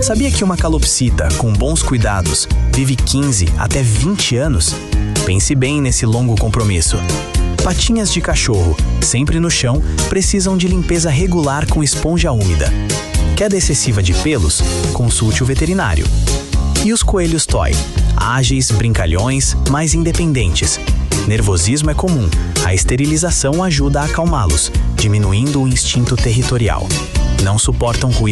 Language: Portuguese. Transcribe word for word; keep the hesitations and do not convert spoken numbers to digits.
Sabia que uma calopsita, com bons cuidados, vive quinze até vinte anos? Pense bem nesse longo compromisso. Patinhas de cachorro, sempre no chão, precisam de limpeza regular com esponja úmida. Queda excessiva de pelos? Consulte o veterinário. E os coelhos toy? Ágeis, brincalhões, mas independentes. Nervosismo é comum. A esterilização ajuda a acalmá-los, diminuindo o instinto territorial. Não suportam ruído